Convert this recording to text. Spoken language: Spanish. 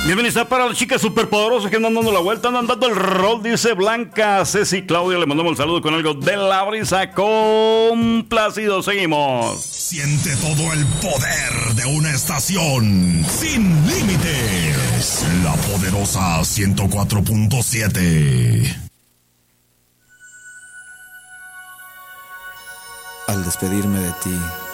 Bienvenida para las chicas superpoderosas que andan dando la vuelta, andan dando el rol, dice Blanca, Ceci, Claudia. Le mandamos un saludo con algo de la brisa. Complacido, seguimos. Siente todo el poder de una estación sin límites. La poderosa 104.7. Al despedirme de ti,